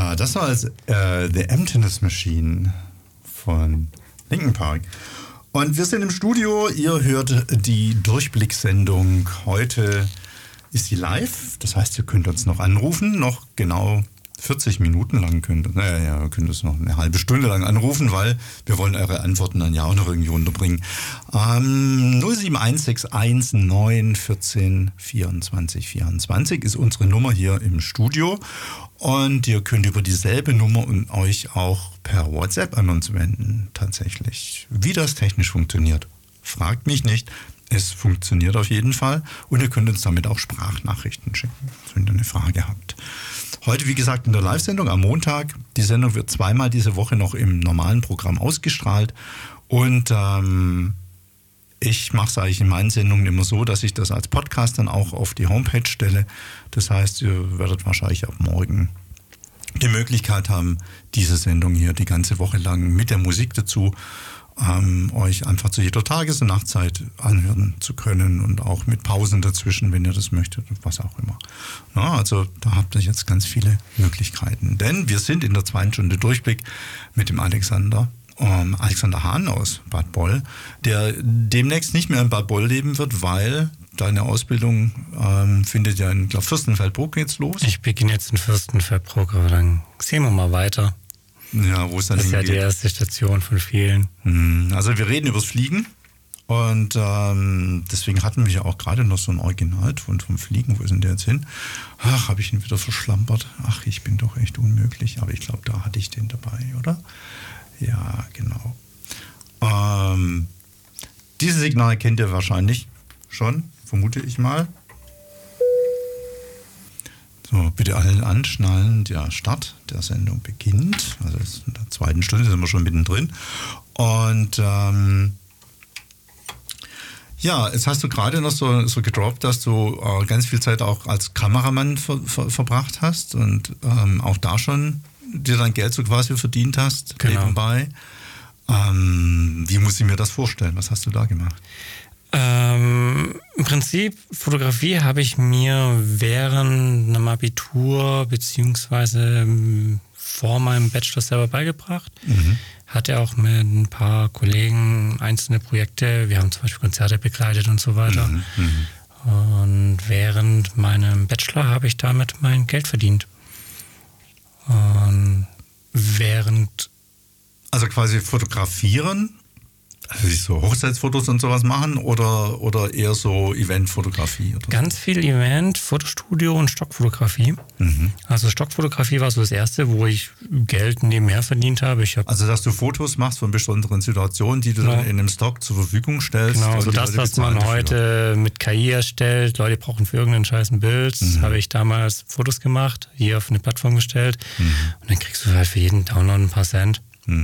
Ja, das war The Emptiness Machine von Linkin Park. Und wir sind im Studio, ihr hört die Durchblicksendung. Heute ist sie live, das heißt, ihr könnt uns noch anrufen, noch genau 40 Minuten lang könnt ihr es noch eine halbe Stunde lang anrufen, weil wir wollen eure Antworten dann ja auch noch irgendwie unterbringen. 07161 14 24 24 ist unsere Nummer hier im Studio und ihr könnt über dieselbe Nummer und euch auch per WhatsApp an uns wenden, tatsächlich. Wie das technisch funktioniert, fragt mich nicht. Es funktioniert auf jeden Fall und ihr könnt uns damit auch Sprachnachrichten schicken, wenn ihr eine Frage habt. Heute, wie gesagt, in der Live-Sendung am Montag. Die Sendung wird zweimal diese Woche noch im normalen Programm ausgestrahlt. Und ich mache es eigentlich in meinen Sendungen immer so, dass ich das als Podcast dann auch auf die Homepage stelle. Das heißt, ihr werdet wahrscheinlich ab morgen die Möglichkeit haben, diese Sendung hier die ganze Woche lang mit der Musik dazu euch einfach zu jeder Tages- und Nachtzeit anhören zu können und auch mit Pausen dazwischen, wenn ihr das möchtet, was auch immer. Ja, also da habt ihr jetzt ganz viele Möglichkeiten. Denn wir sind in der 2. Stunde Durchblick mit dem Alexander Hahn aus Bad Boll, der demnächst nicht mehr in Bad Boll leben wird, weil deine Ausbildung findet ja in Fürstenfeldbruck jetzt los. Ich beginne jetzt in Fürstenfeldbruck, aber dann sehen wir mal weiter. Ja, wo es dann hingeht. Das ist ja die erste Station von vielen. Also wir reden übers Fliegen und deswegen hatten wir ja auch gerade noch so ein Originalton vom Fliegen. Wo ist denn der jetzt hin? Ach, habe ich ihn wieder verschlampert. Ach, ich bin doch echt unmöglich. Aber ich glaube, da hatte ich den dabei, oder? Ja, genau. Dieses Signal kennt ihr wahrscheinlich schon, vermute ich mal. So, bitte allen anschnallen, der Start der Sendung beginnt. Also in der 2. Stunde sind wir schon mittendrin. Und jetzt hast du gerade noch so gedroppt, dass du ganz viel Zeit auch als Kameramann verbracht hast und auch da schon dir dein Geld so quasi verdient hast, genau. Nebenbei. Wie muss ich mir das vorstellen? Was hast du da gemacht? Im Prinzip, Fotografie habe ich mir während einem Abitur beziehungsweise vor meinem Bachelor selber beigebracht. Hatte auch mit ein paar Kollegen einzelne Projekte. Wir haben zum Beispiel Konzerte begleitet und so weiter. Und während meinem Bachelor habe ich damit mein Geld verdient. Und also quasi fotografieren? Also so Hochzeitsfotos und sowas machen oder eher so Eventfotografie? Oder ganz viel Event, Fotostudio und Stockfotografie. Also Stockfotografie war so das Erste, wo ich Geld nebenher verdient habe. Also dass du Fotos machst von besonderen Situationen, die du dann in einem Stock zur Verfügung stellst. Genau, also das, was man heute mit KI erstellt. Leute brauchen für irgendeinen scheiß ein Bild. Habe ich damals Fotos gemacht, hier auf eine Plattform gestellt. Und dann kriegst du halt für jeden Download ein paar Cent.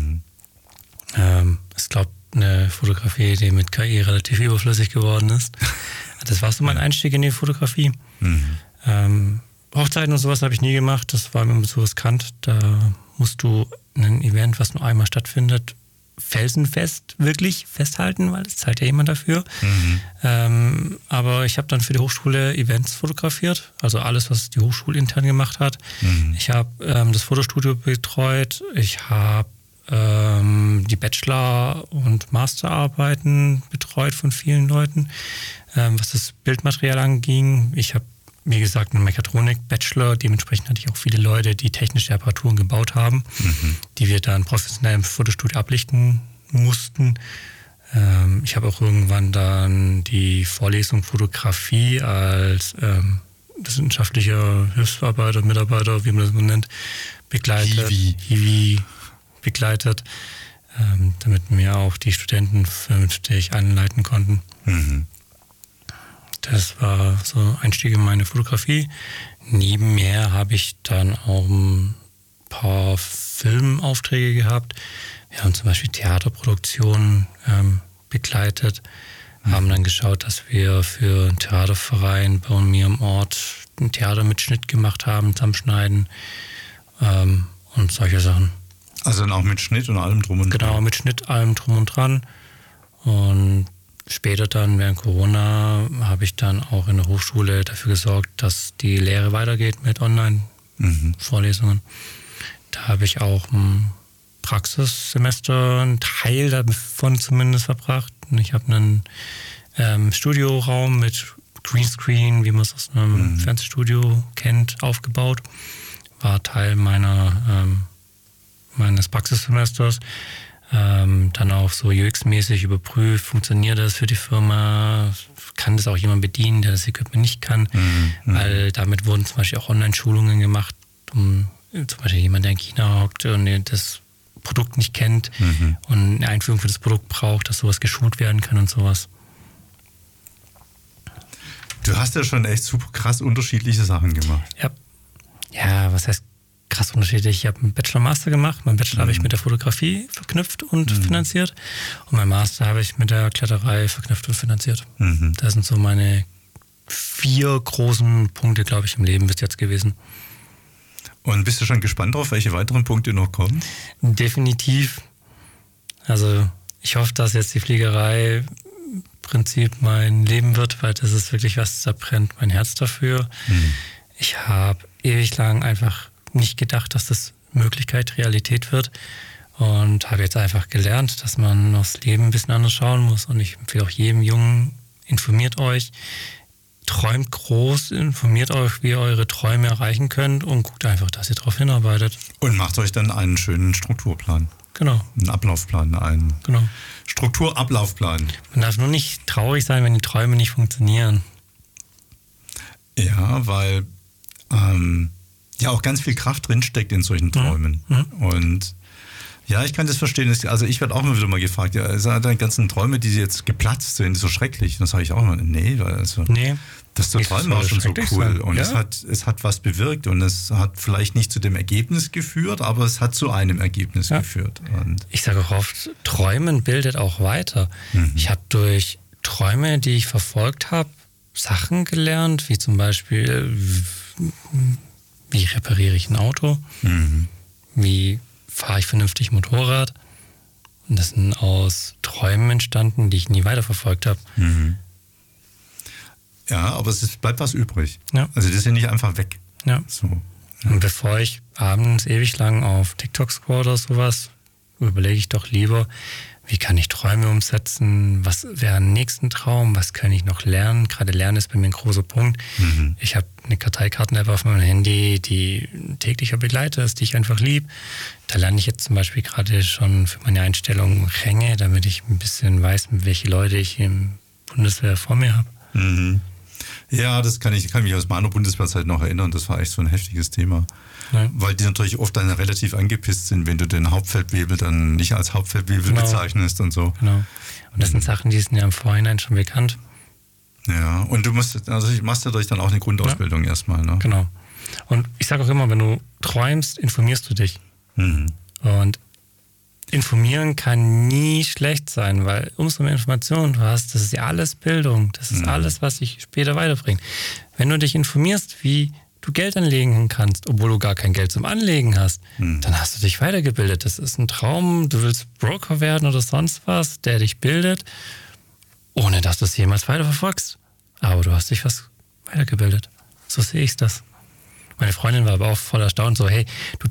Ich glaube, eine Fotografie, die mit KI relativ überflüssig geworden ist. Das war so mein Einstieg in die Fotografie. Hochzeiten und sowas habe ich nie gemacht, das war mir so riskant. Da musst du ein Event, was nur einmal stattfindet, felsenfest wirklich festhalten, weil es zahlt ja jemand dafür. Aber ich habe dann für die Hochschule Events fotografiert, also alles, was die Hochschule intern gemacht hat. Ich habe das Fotostudio betreut, ich habe die Bachelor- und Masterarbeiten betreut von vielen Leuten, was das Bildmaterial anging. Ich habe, wie gesagt, einen Mechatronik-Bachelor, dementsprechend hatte ich auch viele Leute, die technische Apparaturen gebaut haben, die wir dann professionell im Fotostudio ablichten mussten. Ich habe auch irgendwann dann die Vorlesung Fotografie als wissenschaftlicher Hilfsarbeiter, Mitarbeiter, wie man das so nennt, begleitet, damit mir auch die Studenten vernünftig anleiten konnten. Das war so Einstieg in meine Fotografie. Nebenher habe ich dann auch ein paar Filmaufträge gehabt. Wir haben zum Beispiel Theaterproduktionen begleitet, haben dann geschaut, dass wir für einen Theaterverein bei mir im Ort einen Theatermitschnitt gemacht haben, Zusammenschneiden und solche Sachen. Also dann auch mit Schnitt und allem drum und dran? Genau, mit Schnitt, allem drum und dran. Und später dann, während Corona, habe ich dann auch in der Hochschule dafür gesorgt, dass die Lehre weitergeht mit Online-Vorlesungen. Da habe ich auch ein Praxissemester, einen Teil davon zumindest verbracht. Und ich habe einen Studioraum mit Greenscreen, wie man es aus einem Fernsehstudio kennt, aufgebaut. War Teil meines Praxissemesters. Dann auch so UX-mäßig überprüft, funktioniert das für die Firma, kann das auch jemand bedienen, der das Equipment nicht kann, weil damit wurden zum Beispiel auch Online-Schulungen gemacht, um zum Beispiel jemand, der in China hockt und das Produkt nicht kennt und eine Einführung für das Produkt braucht, dass sowas geschult werden kann und sowas. Du hast ja schon echt super krass unterschiedliche Sachen gemacht. Ja, was heißt krass unterschiedlich? Ich habe einen Bachelor-Master gemacht. Mein Bachelor habe ich mit der Fotografie verknüpft und finanziert. Und mein Master habe ich mit der Kletterei verknüpft und finanziert. Das sind so meine 4 großen Punkte, glaube ich, im Leben bis jetzt gewesen. Und bist du schon gespannt drauf, welche weiteren Punkte noch kommen? Definitiv. Also ich hoffe, dass jetzt die Fliegerei im Prinzip mein Leben wird, weil das ist wirklich was, da brennt mein Herz dafür. Ich habe ewig lang einfach nicht gedacht, dass das Möglichkeit, Realität wird und habe jetzt einfach gelernt, dass man aufs Leben ein bisschen anders schauen muss und ich empfehle auch jedem Jungen, informiert euch, träumt groß, informiert euch, wie ihr eure Träume erreichen könnt und guckt einfach, dass ihr darauf hinarbeitet. Und macht euch dann einen schönen Strukturplan. Genau. Einen Ablaufplan, einen Strukturablaufplan. Man darf nur nicht traurig sein, wenn die Träume nicht funktionieren. Ja, weil ja auch ganz viel Kraft drinsteckt in solchen Träumen. Und ja, ich kann das verstehen. Also ich werde auch immer wieder mal gefragt, ja, deine ganzen Träume, die jetzt geplatzt sind, so schrecklich. Und dann sage ich auch immer, das zu träumen war schon so cool. Und es hat was bewirkt und es hat vielleicht nicht zu dem Ergebnis geführt, aber es hat zu einem Ergebnis geführt. Und ich sage auch oft, Träumen bildet auch weiter. Ich habe durch Träume, die ich verfolgt habe, Sachen gelernt, wie zum Beispiel, wie repariere ich ein Auto, wie fahre ich vernünftig Motorrad. Und das sind aus Träumen entstanden, die ich nie weiterverfolgt habe. Ja, aber bleibt was übrig. Ja. Also das ist ja nicht einfach weg. Ja. So, ja. Und bevor ich abends ewig lang auf TikTok scroll oder sowas, überlege ich doch lieber, wie kann ich Träume umsetzen, was wäre ein nächsten Traum, was kann ich noch lernen. Gerade Lernen ist bei mir ein großer Punkt. Ich habe eine Karteikarten-App auf meinem Handy, die ein täglicher Begleiter ist, die ich einfach lieb. Da lerne ich jetzt zum Beispiel gerade schon für meine Einstellung Ränge, damit ich ein bisschen weiß, welche Leute ich im Bundeswehr vor mir habe. Ja, das kann mich aus meiner Bundeswehrzeit noch erinnern. Das war echt so ein heftiges Thema. Ja. Weil die natürlich oft dann relativ angepisst sind, wenn du den Hauptfeldwebel dann nicht als Hauptfeldwebel bezeichnest und so. Genau. Und das sind Sachen, die sind ja im Vorhinein schon bekannt. Ja, und du machst dadurch dann auch eine Grundausbildung erstmal, ne? Genau. Und ich sage auch immer, wenn du träumst, informierst du dich. Und informieren kann nie schlecht sein, weil umso mehr Informationen du hast, das ist ja alles Bildung, das ist alles, was dich später weiterbringt. Wenn du dich informierst, wie du Geld anlegen kannst, obwohl du gar kein Geld zum Anlegen hast, dann hast du dich weitergebildet. Das ist ein Traum, du willst Broker werden oder sonst was, der dich bildet, ohne dass du es jemals weiterverfolgst. Aber du hast dich was weitergebildet. So sehe ich das. Meine Freundin war aber auch voll erstaunt, so, hey, du